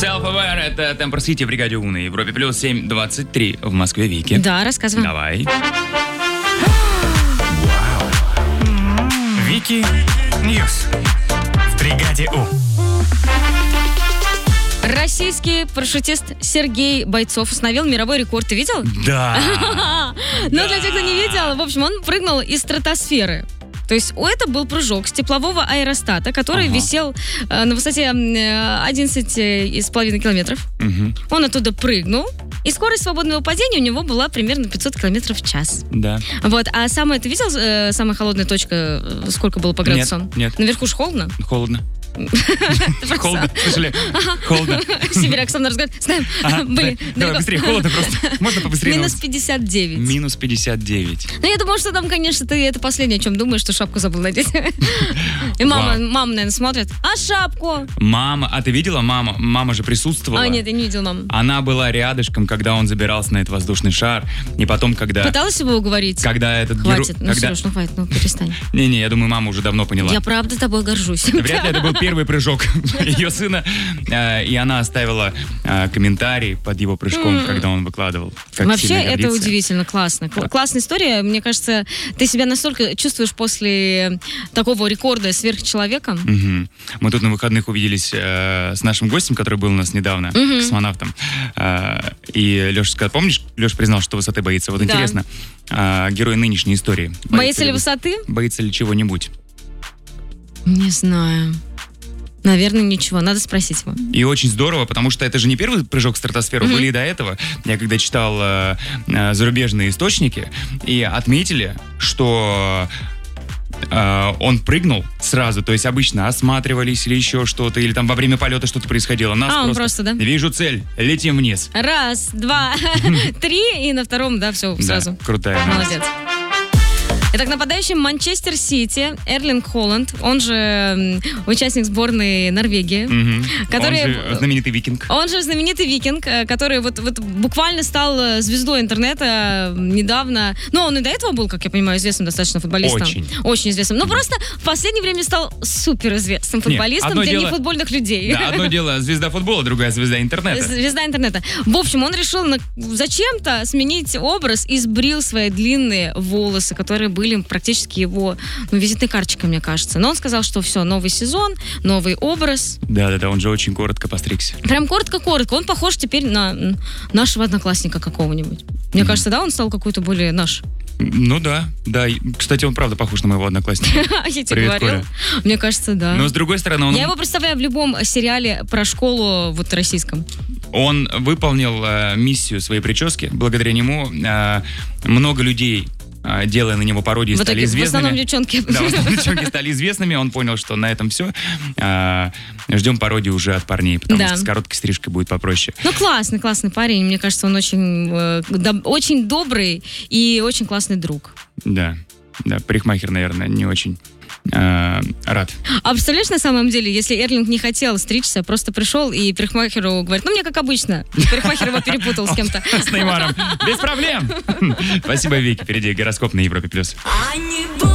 Self-Aware — это Темпор Сити в бригаде У на Европе плюс 7:23 в Москве. Вики. Да, рассказывай. Давай. Вики Ньюс в бригаде У. Российский парашютист Сергей Бойцов установил мировой рекорд. Ты видел? Да. Ну, для тех, кто не видел, в общем, он прыгнул из стратосферы. То есть это был прыжок с теплового аэростата, который висел на высоте 11,5 километров. Он оттуда прыгнул, и скорость свободного падения у него была примерно 500 километров в час. Да. Вот. А самое, ты видел, самая холодная точка, сколько было по градусам? Нет. Наверху ж холодно? Холодно. Холодно, слышали? Холодно. Сибиряк со мной разговаривает. Знаем, были. Давай быстрее, холодно просто. Можно побыстрее? Минус 59. Минус 59. Ну, я думаю, что там, конечно, ты это последнее, о чем думаешь, что шапку забыл надеть. И мама, наверное, смотрит. А шапку? Мама, а ты видела маму? Мама же присутствовала. А, нет, я не видела маму. Она была рядышком, когда он забирался на этот воздушный шар. И потом, когда... Пыталась его уговорить? Когда этот Хватит, Сереж, хватит, перестань. Не-не, я думаю, мама уже давно поняла. Я правда тобой горжусь. Вряд ли это был первый прыжок ее сына. И она оставила комментарий под его прыжком, когда он выкладывал. Вообще, это удивительно, классно. Классная история. Мне кажется, ты себя настолько чувствуешь после такого рекорда сверхчеловеком. Мы тут на выходных увиделись с нашим гостем, который был у нас недавно, космонавтом. И Леша сказал, помнишь, Леша признал, что высоты боится. Вот интересно, герой нынешней истории. Боится ли высоты? Боится ли чего-нибудь? Не знаю. Наверное, ничего. Надо спросить его. И очень здорово, потому что это же не первый прыжок в стратосферу. Были и до этого. Я когда читал зарубежные источники, и отметили, что он прыгнул сразу. То есть обычно осматривались или еще что-то, или там во время полета что-то происходило. Нас он просто, да? Вижу цель, летим вниз. 1, 2, 3, и на втором, да, все, сразу. Крутая. Молодец. Итак, нападающий Манчестер Сити Эрлинг Холланд, он же участник сборной Норвегии, который... Он же знаменитый викинг. Он же знаменитый викинг, который вот буквально стал звездой интернета недавно. Ну, он и до этого был, как я понимаю, известным достаточно футболистом. Очень известным. Но просто в последнее время стал суперизвестным футболистом для нефутбольных людей. Да, одно дело звезда футбола, другая звезда интернета. Звезда интернета. В общем, он решил зачем-то сменить образ и сбрил свои длинные волосы, которые были практически его визитной карточкой, мне кажется. Но он сказал, что все, новый сезон, новый образ. Да, он же очень коротко постригся. Прям коротко-коротко. Он похож теперь на нашего одноклассника какого-нибудь. Мне кажется, да, он стал какой-то более наш. Ну да. Кстати, он правда похож на моего одноклассника. Я тебе говорила. Мне кажется, да. Но с другой стороны, он... Я его представляю в любом сериале про школу вот российском. Он выполнил миссию своей прически. Благодаря нему много людей, делая на него пародии, стали известными. В основном девчонки. Да, в основном девчонки стали известными. Он понял, что на этом все. Ждем пародии уже от парней, потому что с короткой стрижкой будет попроще. Ну, классный парень. Мне кажется, он очень добрый и очень классный друг. Да, парикмахер, наверное, не очень рад. А представляешь, на самом деле, если Эрлинг не хотел стричься, просто пришел и парикмахеру говорит, мне как обычно. Парикмахер его перепутал с кем-то. С Неймаром. Без проблем. Спасибо, Вики. Впереди гороскоп на Европе+.